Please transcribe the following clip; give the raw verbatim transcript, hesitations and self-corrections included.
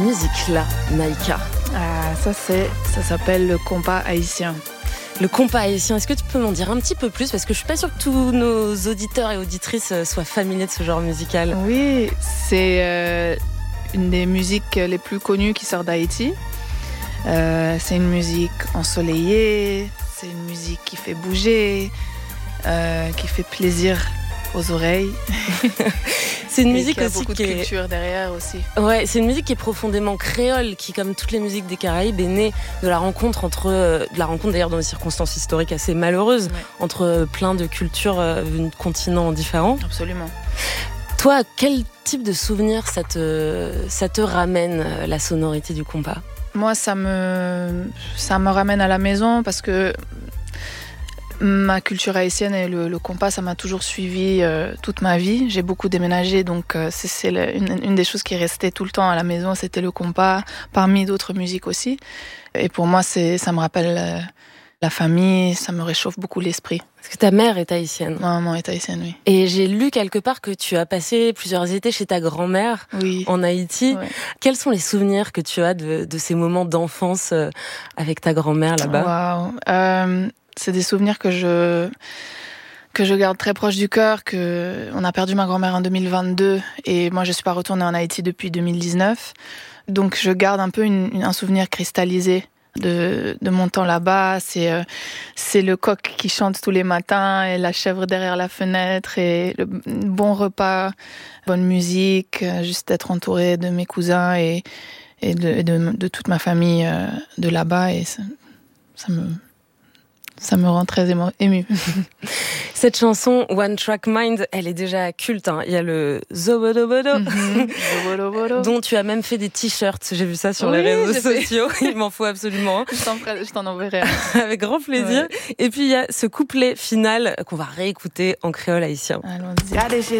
musique-là, Naïka? Ah, ça, c'est, ça s'appelle le compas haïtien. Le compas haïtien, est-ce que tu peux m'en dire un petit peu plus? Parce que je suis pas sûre que tous nos auditeurs et auditrices soient familiers de ce genre musical. Oui, c'est euh, une des musiques les plus connues qui sort d'Haïti. Euh, c'est une musique ensoleillée, c'est une musique qui fait bouger, euh, qui fait plaisir aux oreilles. C'est une musique qui a aussi beaucoup qui de est... culture derrière aussi. Ouais, c'est une musique qui est profondément créole, qui, comme toutes les musiques des Caraïbes, est née de la rencontre entre, de la rencontre d'ailleurs dans des circonstances historiques assez malheureuses, Ouais. entre plein de cultures euh, venues de continents différents. Absolument. Toi, quel type de souvenir ça te, ça te ramène, la sonorité du compas? Moi, ça me, ça me ramène à la maison parce que ma culture haïtienne et le, le compas, ça m'a toujours suivi euh, toute ma vie. J'ai beaucoup déménagé, donc euh, c'est, c'est le, une, une des choses qui restait tout le temps à la maison, c'était le compas, parmi d'autres musiques aussi. Et pour moi, c'est, ça me rappelle euh, la famille, ça me réchauffe beaucoup l'esprit. Parce que ta mère est haïtienne. Ma maman est haïtienne, oui. Et j'ai lu quelque part que tu as passé plusieurs étés chez ta grand-mère oui. en Haïti. Ouais. Quels sont les souvenirs que tu as de, de ces moments d'enfance avec ta grand-mère là-bas? Waouh. Euh, c'est des souvenirs que je que je garde très proche du cœur. Que on a perdu ma grand-mère en deux mille vingt-deux et moi je suis pas retournée en Haïti depuis deux mille dix-neuf. Donc je garde un peu une, une, un souvenir cristallisé de, de mon temps là-bas. C'est, euh, c'est le coq qui chante tous les matins et la chèvre derrière la fenêtre et le bon repas, bonne musique, juste être entourée de mes cousins et, et de, de, de toute ma famille euh, de là-bas. Et ça, ça me... Ça me rend très émo- émue. Cette chanson One Track Mind, elle est déjà culte. Hein. Il y a le Zobodobodo, mm-hmm. dont tu as même fait des t-shirts. J'ai vu ça sur oui, les réseaux fait... sociaux. Il m'en faut absolument. Je t'en, je t'en enverrai. Avec grand plaisir. Ouais. Et puis il y a ce couplet final qu'on va réécouter en créole haïtien. Allons-y.